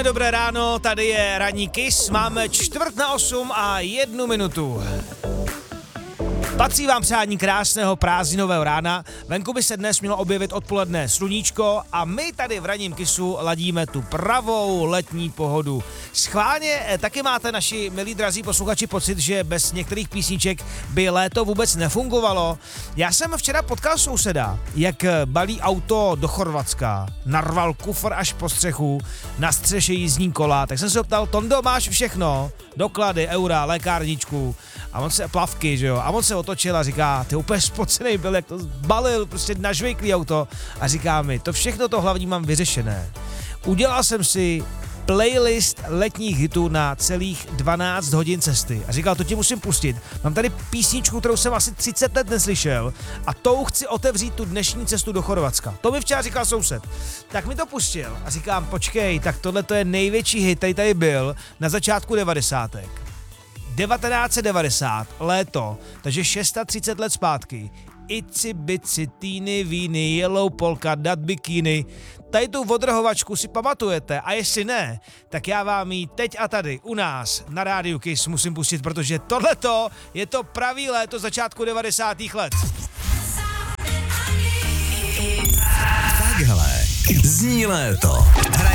Dobré ráno, tady je ranní Kiss, máme 7:45 a 1 minutu. Patří vám přání krásného prázdninového rána, venku by se dnes mělo objevit odpoledne sluníčko a my tady v ranním Kissu ladíme tu pravou letní pohodu. Schválně taky máte, naši milí drazí posluchači, pocit, že bez některých písniček by léto vůbec nefungovalo. Já jsem včera potkal souseda, jak balí auto do Chorvatska, narval kufr až po střechu, na střeše jízdní kola, tak jsem se ho ptal: Tondo, máš všechno? Doklady, eura, lékárničku a on se plavky, že jo, a on se otočil a říká: ty úplně spocenej byl, jak to balil, prostě nažvejklý auto, a říká mi: to všechno to hlavní mám vyřešené. Udělal jsem si playlist letních hitů na celých 12 hodin cesty a říkal: to ti musím pustit. Mám tady písničku, kterou jsem asi 30 let neslyšel a tou chci otevřít tu dnešní cestu do Chorvatska. To mi včera říkal soused. Tak mi to pustil a říkám: počkej, tak tohle to je největší hit, který tady byl na začátku 90. 1990, léto, takže 630 let zpátky. Ici bici, týny, víny, yellow polka, dat bikini. Tady tu odrhovačku si pamatujete, a jestli ne, tak já vám ji teď a tady u nás na rádiu Kiss musím pustit, protože tohleto je to pravý léto začátku 90. let. Takhle zní léto.